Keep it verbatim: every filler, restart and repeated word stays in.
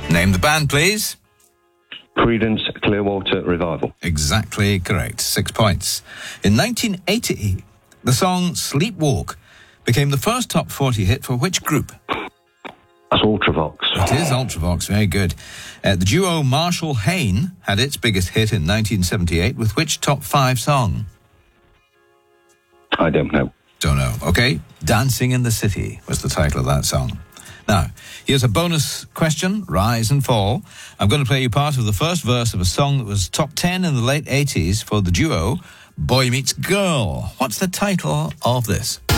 Name the band, please. Creedence Clearwater Revival. Exactly correct. Six points. In nineteen eighty, the song Sleepwalk became the first top forty hit for which group? That's Ultravox. It is Ultravox. Very good. Uh, the duo Marshall Hayne had its biggest hit in nineteen seventy-eight with which top five song? I don't know. Don't know. Okay. Dancing in the City was the title of that song. Now, here's a bonus question, rise and fall. I'm going to play you part of the first verse of a song that was top ten in the late eighties for the duo Boy Meets Girl. What's the title of this?